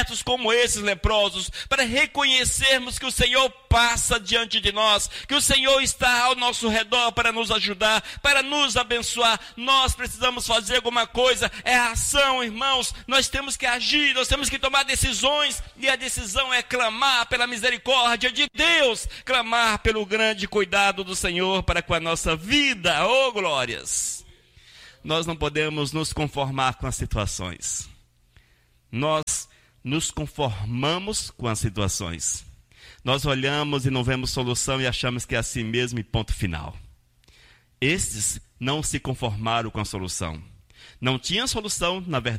abertos como esses leprosos, para reconhecermos que o Senhor passa diante de nós, que o Senhor está ao nosso redor para nos ajudar, para nos abençoar. Nós precisamos fazer alguma coisa, é ação, irmãos. Nós temos que agir, nós temos que tomar decisões, e a decisão é clamar pela misericórdia de Deus, clamar pelo grande cuidado do Senhor para com a nossa vida. Oh, glórias! Nós não podemos nos conformar com as situações. Nós nos conformamos com as situações. Nós olhamos e não vemos solução e achamos que é assim mesmo e ponto final. Estes não se conformaram com a solução. Não tinha solução, na verdade.